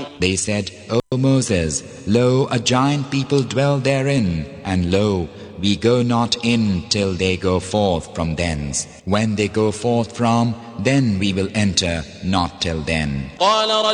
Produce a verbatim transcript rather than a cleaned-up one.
They said, O Moses, lo, a giant people dwell therein, and lo, we go not in till they go forth from thence. When they go forth from, then we will enter, not till then.